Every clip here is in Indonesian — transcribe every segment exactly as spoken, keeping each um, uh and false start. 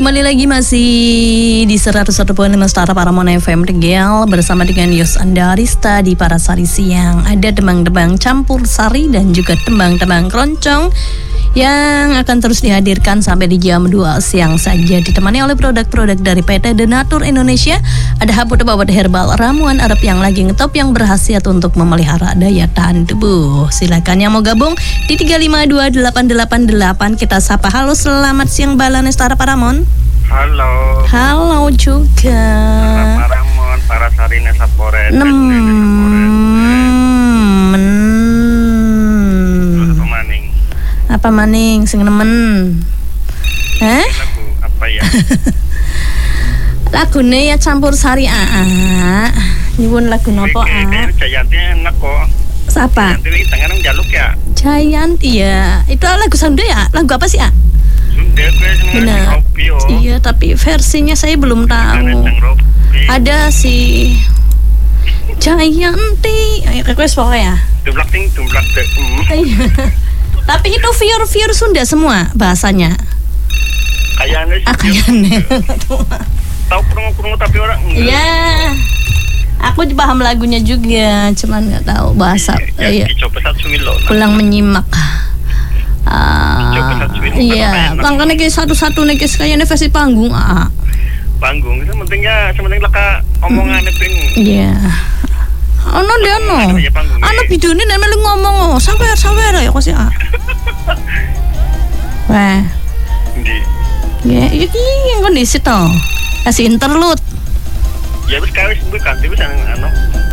Kembali lagi masih di seratus satu koma lima Stara Paramount F M Regel bersama dengan Yos Andarista di Parasari Siang. Ada tembang-tembang campur sari dan juga tembang-tembang keroncong yang akan terus dihadirkan sampai di jam dua siang saja, ditemani oleh produk-produk dari P T The Natur Indonesia. Ada Habut Bawat Herbal, ramuan Arab yang lagi ngetop yang berkhasiat untuk memelihara daya tahan tubuh. Silakan yang mau gabung di tiga lima dua delapan delapan delapan. Kita sapa. Halo, selamat siang Balan Stara Paramount. Halo. Halo juga. Stara Paramount, Parasari Nesaporen. Nemen. Apa maning? Apa maning sing nemen? Hah? Lagu apa ya? Lagune ya campur sari aa. Nyuwun lagu nopo a? Jayanti enak kok. Siapa? Jayanti tangan jaluk ya. Jayanti ya. Itu lagu Sunda ya? Lagu apa sih a? Sunda gue seneng Benar. Robi, oh. Iya, tapi versinya saya belum tahu. Ada si Jayanti. Ayo request pokoknya. Dumblak ting dumblak dek. Tapi itu vior-vior Sunda semua bahasanya. Kayaknya sih. Ah, kayaknya. Tahu kurung-kurung tapi orang enggak. Iya. Aku paham lagunya juga, cuman nggak tahu bahasa. Iya. Iya. Dicoba satu wilo. Pulang menyimak. Ah, iya. Makanya kayak satu-satu nih kayaknya versi panggung. Ah. Panggung itu pentingnya, sementing laka omongannya ping. Iya. Ano dia no, ano bidone nek melu ngomong, sawer sawer ya kok sih ah. Wah. Ndi? Ya iki yang kondisi to. Kasih interlude. Ya wis kawis kuwi ganti wis anu.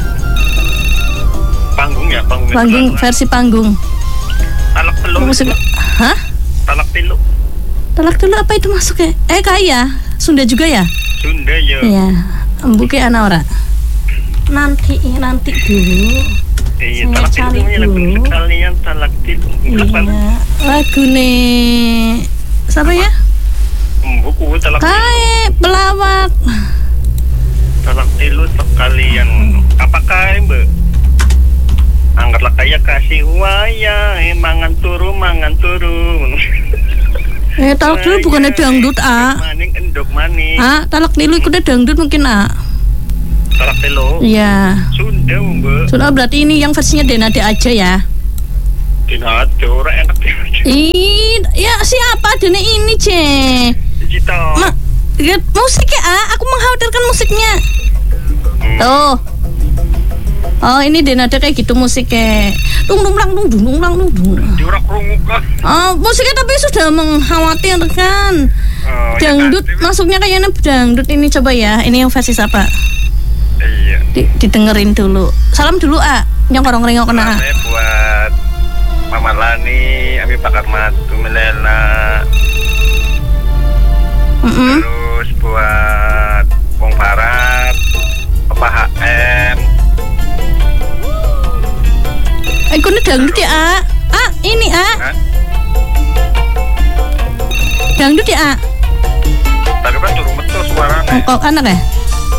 Panggung ya, panggung. Panggung versi panggung. Talak telu. Musik. Hah? Talak telu. Talak telu apa itu masuknya? Eh kaya Sunda juga ya? Sunda ya. Iya. Embuke ana ora? Nanti nanti dulu. Iya, talak tilu lagu sekalian talak tilu. Iya, lagu nih siapa ya? Buku talak tilu. Kae pelawak. Talak tilu sekalian. Apakah Mbak? Anggatlah kayak kasih waya, mangan turu mangan turu. Eh talak tilu bukannya dangdut ah? Maning endok maning. Ah, talak tilu ikutnya dangdut mungkin ah? Talak telu. Iya. Sunda Mbak. Sunda berarti ini yang versinya Denade aja ya? Denade ora enak ya. Ih, ya siapa Dene ini ce? Cita. Ma, ya, musiknya ah, aku mengkhawatirkan musiknya. Hmm. Tuh. Oh ini Denade kayak gitu musiknya. Dung dung lang dung dung lang dung dung. Diurak rungu kah? Oh musiknya tapi sudah mengkhawatirkan. Oh, dangdut ya, masuknya kayaknya dangdut ini coba ya. Ini yang versi siapa? Iya. Di, didengerin dulu. Salam dulu ah. Yang orang ringok kena. Salamnya buat Mama Lani, Ami Pakar Matu Melela. Mm -hmm. Terus buat Bung Farad, Papa H M. Eh, kau ini dangdut ya ah? Ah, ini ah? Hah? Dangdut ya ah? Tadi kan turun betul suaranya. Oh, kok anak ya?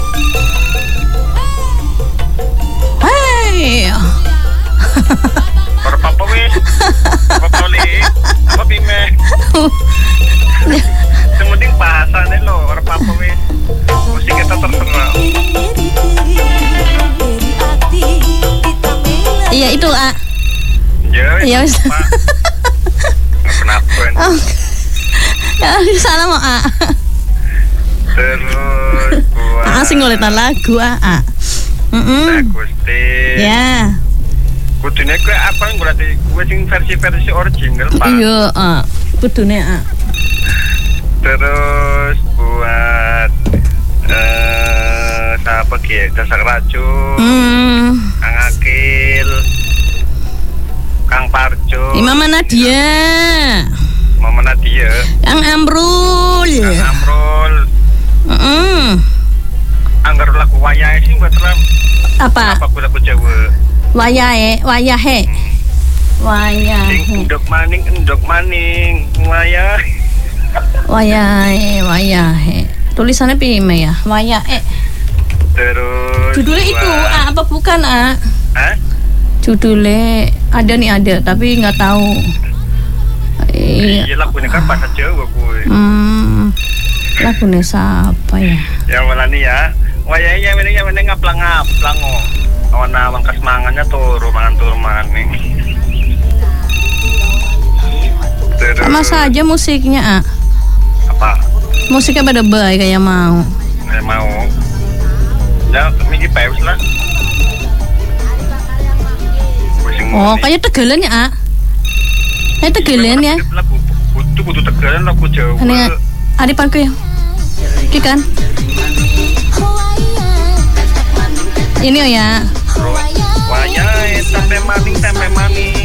Hai. Para papa wis. Papa li. Apa bime? Sementing bahasane lo, para papa wis. Musik kita terkenal. Iya itu ah. Ya wis. Kenapa? Oh. Ya salah mau ah. Terus buat ah sing ngoletan lagu ah. ah. Mm-mm. Gusti. Ya. Kudune kowe apa berarti kowe sing versi-versi original, Pak. Iya, ah. Kudune ah. Terus buat eh siapa ki? Dasar Racun. Hmm. Kang Akil. Kang Parjo. Mama Nadia. Mama Nadia. Kang Amrul. Kang Amrul. Heeh. Anggar lagu wayahe sih buat ram. Apa? Apa lagu Jawa? Wayahe, wayahe. Wayahe. Endok maning, endok maning, wayahe. Wayahe, wayahe. Tulisannya pime ya? Wayahe. Terus judulnya itu ah, apa bukan ah? Hah? Judulnya ada nih ada, tapi nggak tahu. Iya lagunya kan bahasa Jawa gue. Hmm. Lagune siapa ya? Ya walani ya. Wayahnya ini ya ini ngaplang-ngaplang oh. Awana mangkas mangannya turu mangan turu mangan nih. Sama saja musiknya, ah. Apa? Musiknya pada baik kayak mau. Kayak mau. Ya, miki peus lah. Oh, kayak Tegalan ya, ah. Kayak Tegalan ya. Lagu kudu kudu Tegalan lagu Jawa. Ini adipanku ya. Iki kan. Ini oh ya. Wayai tempe maning tempe maning.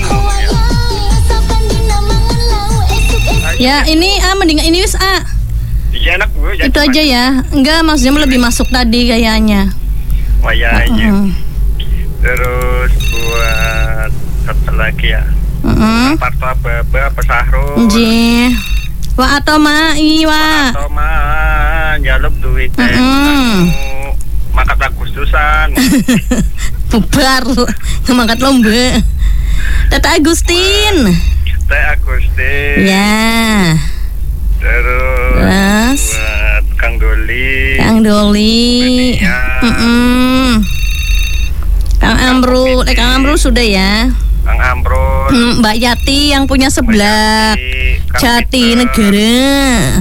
Ya ini ah mending ini wis ah. Iya enak gue. Itu aja ya. Enggak maksudnya lebih masuk tadi kayaknya. Wayai. Uh-uh. Terus buat apa lagi ya? Heeh. Parto Baba Pesahrul. Nggih. Wa atau ma iwa. Atau ma njaluk duit. Heeh. Makat Agustusan. Bubar ngangkat lomba. Tata Agustin. Teh Agustin. Ya. Terus, Terus buat Kang Doli. Kang Doli. Heeh. Kang Amrul, eh Kang Amrul sudah ya. Kang Amrul. Hmm, Mbak Yati yang punya sebelah Jati Negara.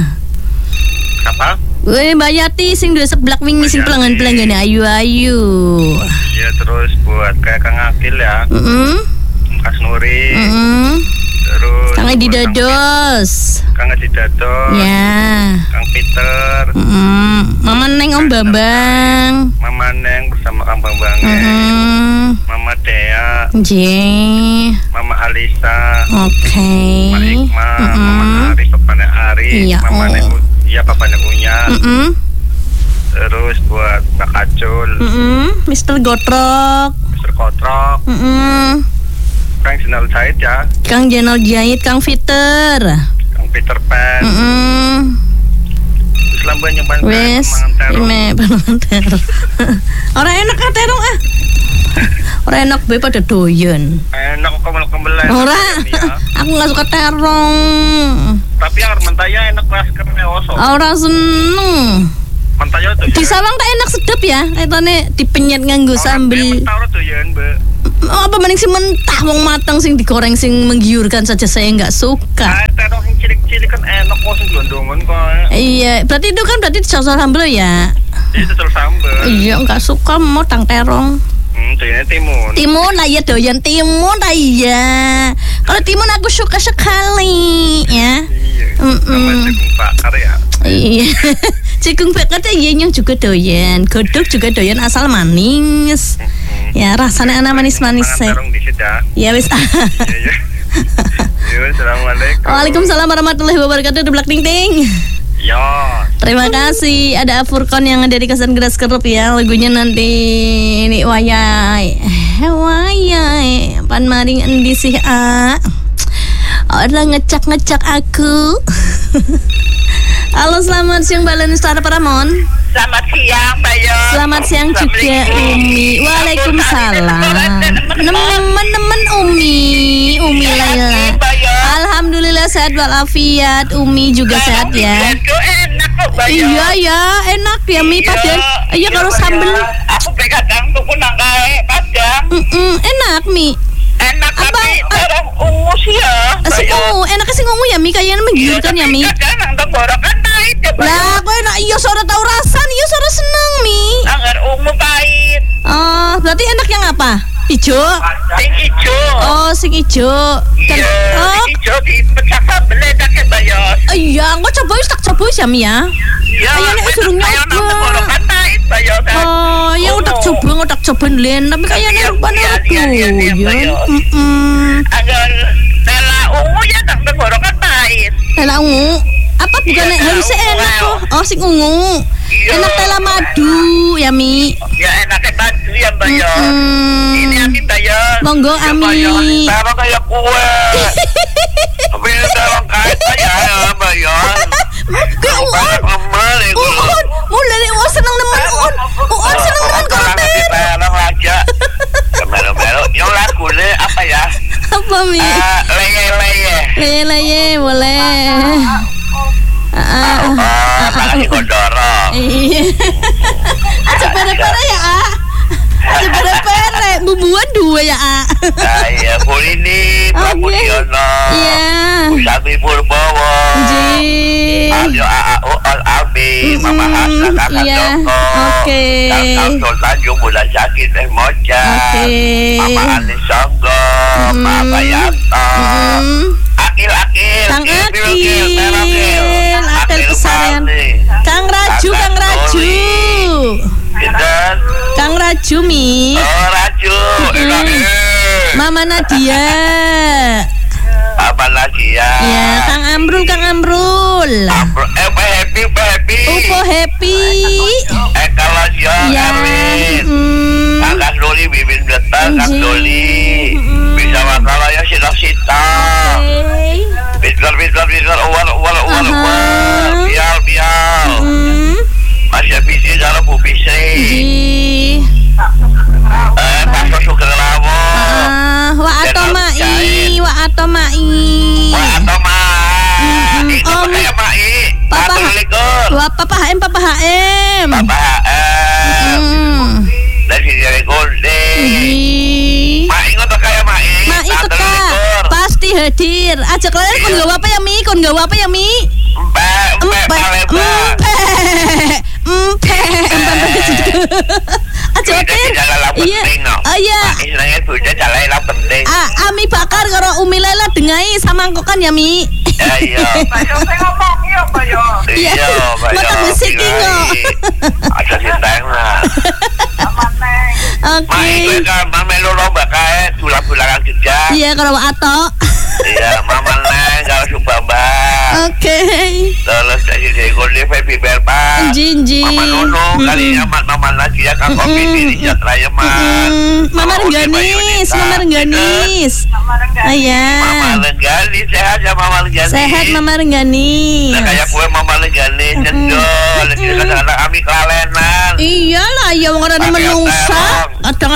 Apa? Weh Mbak Yati sing dua seblak wingi sing pelanggan-pelanggan ayu-ayu. Ya terus buat kayak Kang Akil ya. Heeh. Mas Nuri. Heeh. Terus Kang Edi Dados. Kang Edi Dados. Ya. Kang Peter. Heeh. Mama Neng Om Bambang. Mama Neng bersama Kang Bambang. Heeh. Mama Dea. Nggih. Mama Alisa. Oke. Mama Ikma, Mama Ari, Papanya Ari, Iya, Mama oh. Neng. Iya, papanya punya. Heeh. Terus buat Mbak Kacul. Heeh. Mister Gotrok. Mister Kotrok. Heeh. Kang Jenal Jahit ya. Kang Jenal Jahit, Kang Peter. Kang Peter Pan. Heeh. Terus lamban nyempan Wes, mangan terong. ime mangan terong. Orang enak ah terong ah. Orang enak be pada doyan. Enak kok kembel-kembelan. Ora. Aku enggak suka terong. Tapi yang mentaya enak keras karena oso. Ora seneng. Mentaya tuh. Di sawang tak enak sedep ya. Kaitane dipenyet nganggo sambel. Mentah tuh ya, Mbak. Oh, apa mending sih mentah wong matang sing digoreng sing menggiurkan saja saya enggak suka. Ah, terong sing cilik-cilik kan enak kok sing glondongan kok. Iya, berarti itu kan berarti sosok sambel ya. Itu terus sambel. Iya, enggak suka mau tang terong. Hmm, doyannya timun. Timun lah ya doyan timun lah ya. Kalau timun aku suka sekali ya. Iya. Mm-mm. Sama jagung bakar ya. Iya. Jagung bakar tuh iya yang juga doyan. Godok juga doyan asal manis. Ya rasanya anak manis-manis sih. Terong dikit ya. Ya wis. Iya, iya. Iya, assalamualaikum. Waalaikumsalam warahmatullahi wabarakatuh. Deblak ting ting. Ya. Terima kasih. Ada Furkon yang dari Kasan Geras Kerup ya. Lagunya nanti ini wayai. Wayai. Pan maring endi sih a. Orang ngecak-ngecak aku. Halo, selamat siang Balen Star Paramon. Selamat siang, Mbak Yo. Selamat siang juga Umi. Waalaikumsalam. Teman-teman Umi, Umi Laila. Alhamdulillah sehat walafiat. Umi juga sehat ya. Itu enak kok, Mbak Yo. Iya ya, enak ya Mi padahal. Iya kalau sambel. Aku pegadang tuku nang kae padang. Mm-mm, enak Mi. Enak Abang, tapi ah. terong ungu sih ya. Mbak Sing Yo. ungu, enak sing ungu ya Mi kayaknya menggiurkan ya Mi. Kadang nang tenggorokan pahit ya, Mbak Yo. Lah, kowe enak iya sore tau rasa, iya sore seneng Mi. Anggar ungu pahit. Oh, berarti enak yang apa? Ijo? Sing ijo. Oh, sing ijo. Dan- Iya, oh, sing ijo dipecah sambel enak ya, Mbak Yo. iya, aku coba wis tak coba wis ya Mi ya. Iya, Ayo, nek wis suruh ayo nang nyoba. tenggorokan pahit, Mbak Yo. Oh, ya udah coba, udah coba len, tapi kayaknya Iya, rupanya iya, aku iya, iya, iya, Mbak, ya. yo. Heeh. Anggar tela ungu ya nang tenggorokan pahit. Tela ungu. Apa bukan Iya, harusnya tela enak ungu, kok. Oh, sing ungu. Iya. Enak tela madu ya Mi. Ya enaknya baju ya, Mbak Yo. Mm-mm. Ini Ami, Mbak Yo. Monggo, Ya, Mbak Yo. Ami. Terong kayak kue. Tapi ini terong kait aja ya, Mbak Yo. Kayak uon. Kemel itu. Uon. Mulai dari uon seneng nemen uon. Uon seneng nemen konten. Terong aja. Kemel-mel. Yang lagunya apa ya? Apa Mi? Eh, leye-leye. Leye leye boleh. Ah, Oh, apalagi pere-pere ya, A. Aja pere-pere, bumbuan dua ya, A. Nah, iya, Pulini, Pramusiono. Iya. Usami Purbowo. Ji. Alio A A O Al Abi, Mama Hasa, Kakak Iya. Joko. Oke. Kakak Sultan Jumula Sakit Teh Moja. Oke. Mama Anis Songgo, Mama Bayanto. Akil-akil. Kang Akil, Akil, Akil, Akil pesarian. Kang Raju, Kang Raju. Pinten? Kang Raju Mi. Oh, Raju. Enak, eh. Mama Nadia. Apa lagi ya? Ya, Kang Amrul, Kang Amrul. Amro- Eh, Pak Happy, Pak Happy. Upo Happy. Eh, kalau Sio, Ya. Erwin. mm. Kakak Doli, Bibin Betal, Kak Ji. Doli. Bisa kalau ya Sinak Sita. Oke. Pintar, pintar, pintar. Uwal, uwal, uwal, Aha. uwal. Bial, bial. Mm. Masih bisi, cara Bu Bisi. Ji. Eh, Pastor Sugeng Lawo. Ah, wa ato mai, wa ato mai. Wah, atau Mak. Mm-mm. Itu Oh, kayak Mak. Papa. Satu likur. Wa papa H M, papa H M. Papa eh Hmm. dari dari Golden. Ji. Mak ingat tuh kayak Mak. Ma itu kak pasti hadir. Ajak kalian kon gawa apa ya Mi? Kon gawa apa ya Mi? Mbak, Mbak Palembang. Empe, empe, aja hadir. Iya, oh iya. Istilahnya itu udah jalan yang penting. Ah, Ami bakar karo Umi Lela dengai sama angkokan ya Mi. Ya iya. Bayo saya ngomong iya Bayo. Iya, Mbak. Mata musik kok. Ada sintang lah. Aman neng. Mak itu Oke. kan mama lu lomba kae tulang-tulangan kerja. Iya kalau Ato. Iya, mama neng kalau suka mbak. Oke. Terus dari dari Golden Baby Berpan. Jinji. Mama Nunung kali amat mama lagi ya kan kopi di Rijat Rayaman. Mama Rengganis, Mama Rengganis. Sama renggak. Ah iya. Mama Rengganis sehat ya Mama Rengganis. Sehat Mama Rengganis. Nah, kayak kue Mama Rengganis cendol, lagi kadang-kadang kami kelalenan. Iyalah, ya wong ora Pakai menungsa. Kadang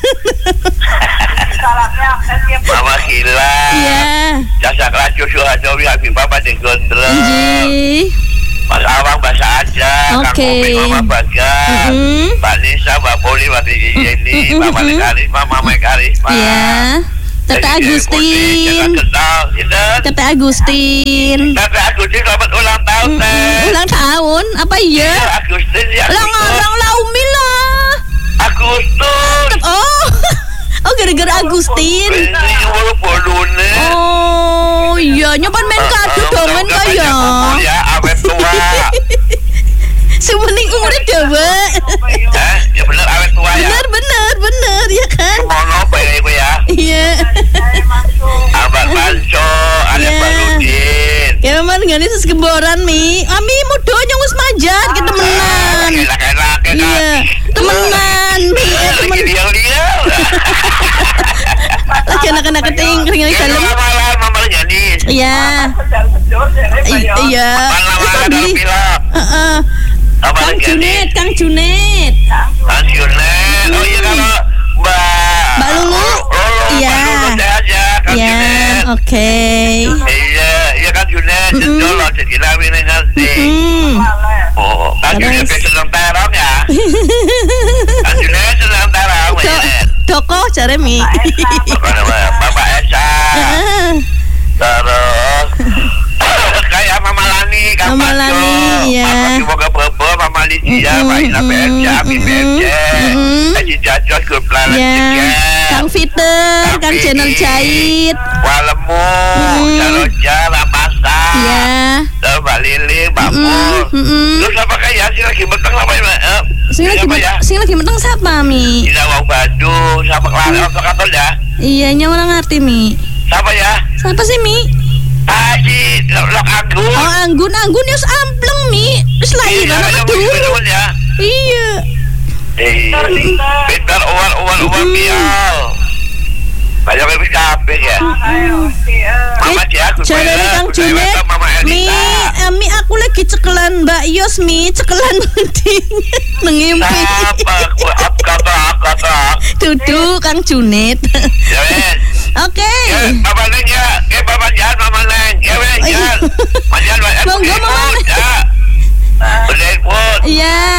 Salahnya setiap Mama Gila. Iya. Jasa Rajo Suhadowi Habib Papa di Gondrong. Ji. Mas Awang bahasa aja. Kang Oke. Kopi Mama Bagas. Mm-mm. Mbak Nisa, Mbak Poli, Mbak Tiji, Mama Karisma, Mama Karisma. Iya. Tete Agustin. Tete Agustin. Tete Agustin selamat ulang tahun teh. Ulang tahun? Apa iya? Iya, Agustin ya. Lah ngarang lah Umi lah. Agustus. Oh. Oh gara-gara Agustin. Ini wulu bolune. Oh iya, nyoban main kado dong men kaya. Ya, awet tua. Semening umurnya dewe. Hah? Ya bener awet tua ya. Bener bener bener ya kan? Semono bae iku ya. Iya. saya masuk. Abang Banco, ada Iya. Baludin. Ya man gak nih gemboran Mi. Ami mudo nyong wis manjat ke temenan. Enak-enak ya kan. Iya, temenan Mi, eh, temen. Lagi liang-liang. Lagi anak-anak keting kering di Ya, dalam. malam Mama Janis. Iya. Sedar-sedar jadi I- Bayo. Iya. Malam-malam Tadi. dalam film. Heeh. Mama Kang Janis. Junet, Kang Junet. Pensiunan. Oh iya kalau Mbak Mbak Lulu. Lulu. Iya. Mbak Lulu saya aja. Kang Iya, Junet. oke. Iya, iya kan Junet. Mm-mm. Jendol loh. Jadi kami ngerti. Hmm. Oh, Kang Junet Terus. senang terong ya. Kang Junet senang terong. Do, Doko cari Mi. Bukan apa, Bapak Esa. Heeh. Terus kayak Mama Lani, Kang Mama Pajo, Lani, iya. Mama Kiboga Bobo, Mama Lydia, Mm-mm, Pak Ina P M C, Abi P M C, mm-mm. Haji Jajos, Grup Planet Ya, Tiket, Kang Peter, Kang Tapi- Channel Jahit. Walemu, Mm. Jaroja, Rapasa, Ya. terus Mbak Lili, Mbak Mm-mm, Mul. mm-mm. Terus apa kayak sih lagi beteng apa ya? Eh, Sing lagi siapa met- ya? sing lagi meteng siapa Mi? Ina Wong Bandung, siapa kelar atau katol ya? Iya, nyawa orang ngerti Mi. Siapa ya? Siapa sih Mi? Haji, Lok Agung. Oh Anggun, Anggun ya ampleng Mi. Terus lahir anak dulu. ya. Iya. Eh, pintar uwal uwal uwal Mm. pial. Banyak yang bisa kabeh ya. Ayo, iya. Mama dia aku Jadi bayar, Kang aku Junet, bayar Mama Mi, Elita. eh, Mi aku lagi cekelan Mbak Yos Mi, cekelan penting mengimpi. Apa aku up kata kata. Duduk Kang Junet. Ya wes. Oke. Ya, Mama Neng ya. Eh, Mama Jan, Mama Neng. Ya wes, Jan. Mama Jan, Mama Monggo, Mama. Ya. Udah pun. Iya. Kalau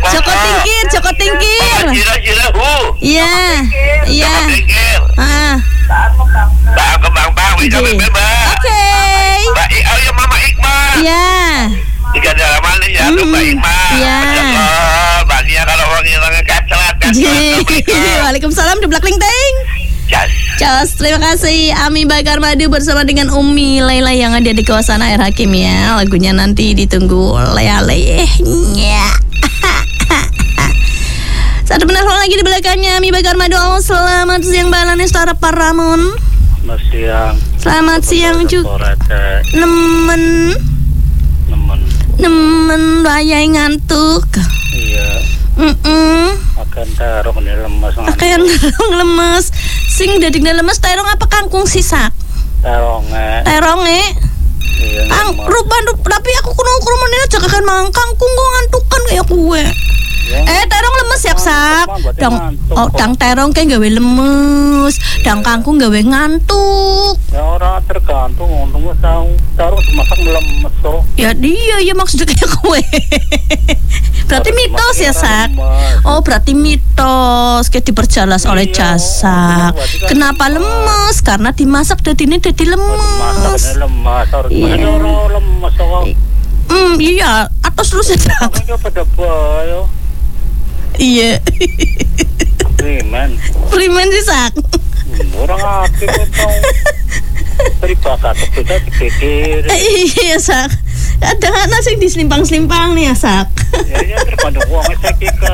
Joko Tingkir, Joko Tingkir. Sila-sila hu. Iya. Iya. Tingkir. Ah. Bang kembang bang, bisa Oke. bebas. Oke. Mbak I- oh ya Mama Iqbal. Iya. Tiga dalaman nih ya, tuh Hmm, Mbak Iqbal. iya. Oh, bagian kalau orang hilang kecelat kan. Ji. Waalaikumsalam di belakang ting. Jas. Cos, terima kasih Ami Bakar Madu bersama dengan Umi Laila yang ada di kawasan Air Hakim ya. Lagunya nanti ditunggu leleh-lehnya. Satu penelpon lagi di belakangnya Ami Bakar Madu. Oh, selamat siang Balane Stara Paramon. Selamat siang. Selamat siang juga. Nemen Nemen. Nemen wayai ngantuk. Iya. Mm-mm. Akan taruh ini lemas. Pakaian lemes. Sing dadik lemes terong apa kangkung sisak? Taronge. Teronge. Iya. Ang rupan rup, tapi aku kuno kurumanin aja kan mang kangkung kok ngantukan kayak kue. Eh terong lemes siap sak. Dang oh dang terong kayak gawe lemes, dang kangkung gawe ngantuk. Ya orang tergantung untuk tahu taruh masak lemes so. Ya dia ya maksudnya kayak kue. Berarti mitos ya sak. Oh berarti mitos kayak diperjelas oleh Jasak. Kenapa lemes? Karena dimasak dadine dadi lemes. Masaknya lemas harus Iya. orang lemes so. Hmm iya atas terus ya sak. Kamu pada bayo. Iya. Primen. Primen sih sak. Orang aktif itu. Dari bakat kita dipikir. Iya sak. Ada anak sing diselimpang-selimpang nih ya sak. Ya ya terpadu uang saya kika.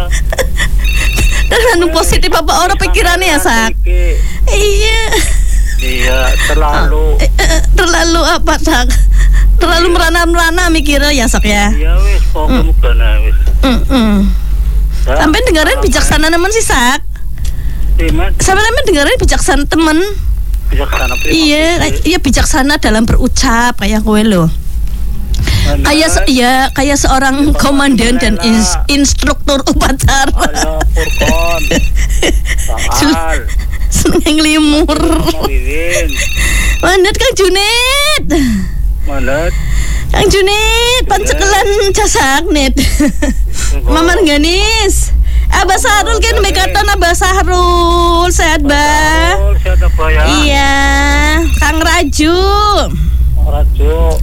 Dan anu positif apa orang pikirannya ya sak. Iya. Iya terlalu. Eh, eh, terlalu apa sak? Terlalu merana-merana mikirnya ya sak ya. Ya wis pokoknya bukan wis. Mm-mm. Sampai dengerin bijaksana temen sih sak. Primen. Sampai sampai dengerin bijaksana temen. Bijaksana primen. Iya, iya bijaksana dalam berucap kayak gue loh. Kayak se- iya, kayak seorang komandan dan ins- instruktur upacara. Halo Furkon. Sangal. Seneng limur. Mawilin. Mandat Kang Junit. Mandat. Kang Junit, pancekelan Jasak net. Mamar Ganis. Abah Sahrul kan mekatan Abah Sahrul. Sehat bah. Siapa ya? Iya, Kang Raju. Raju.